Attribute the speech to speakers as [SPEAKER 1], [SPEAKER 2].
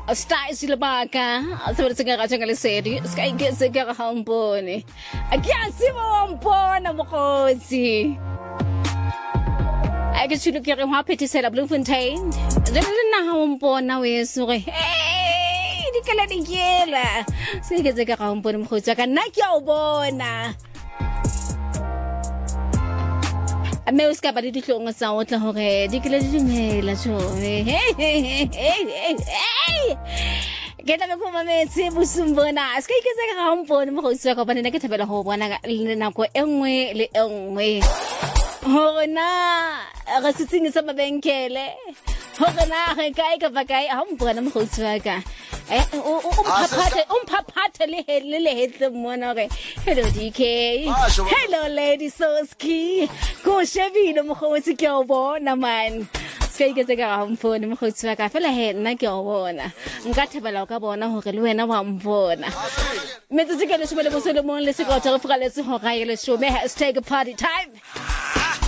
[SPEAKER 1] Star silabaka, sabi sa nga kachang alisedi, sky gets a gahambone. Again, si mo ampona mo ko si. I guess you look at happy to set up Bloemfontein. Then na hampona wes okay. Hey, di kala ni yela. Sige sa gahambone mo ko sa kanakyaw bona. Ameus ka pa dito yung asawat lang okay. Di kala dito ngela so. Hey. Kita me puma me se busumbona. Sky ka sa kampon mo ko sa ko pa na kitabela ho bona na ko engwe le engwe. Ho na. Aga sitsingi sa mabengkele. Ho na kay ka pa kay hampona mo ko sa ka. Umpapate le mo na okay. Hello DK. Hello Lady Soski. Ko shebino mo ko si Kyobo naman. Kaya kasi kakampon mo ko sa ka pala na Kyobo na. Ngathabala ka bona ho ke le wena wa mpona. Metsi ka le shobele mo solo mo le se ka tsa go fga le se ho ga ile show me has take a party time.